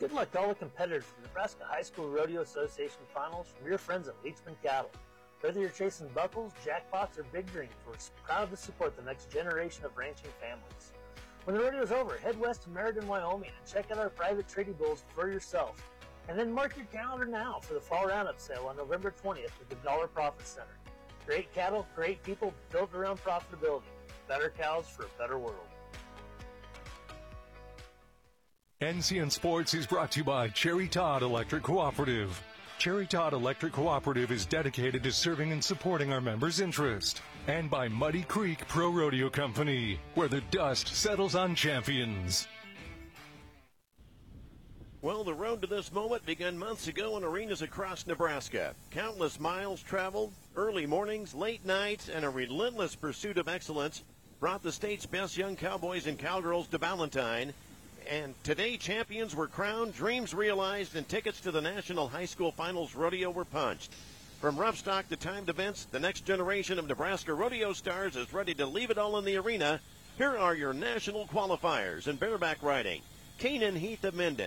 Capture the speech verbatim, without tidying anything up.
Good luck to all the competitors in the Nebraska High School Rodeo Association Finals from your friends at Leachman Cattle. Whether you're chasing buckles, jackpots, or big dreams, we're proud to support the next generation of ranching families. When the rodeo's over, head west to Meriden, Wyoming, and check out our private trading bulls for yourself. And then mark your calendar now for the Fall Roundup sale on November twentieth at the Dollar Profit Center. Great cattle, great people, built around profitability. Better cows for a better world. N C N Sports is brought to you by Cherry Todd Electric Cooperative. Cherry Todd Electric Cooperative is dedicated to serving and supporting our members' interest. And by Muddy Creek Pro Rodeo Company, where the dust settles on champions. Well, the road to this moment began months ago in arenas across Nebraska. Countless miles traveled, early mornings, late nights, and a relentless pursuit of excellence brought the state's best young cowboys and cowgirls to Valentine. And today, champions were crowned, dreams realized, and tickets to the National High School Finals Rodeo were punched. From rough stock to timed events, the next generation of Nebraska rodeo stars is ready to leave it all in the arena. Here are your national qualifiers in bareback riding. Canaan Heath of Minden,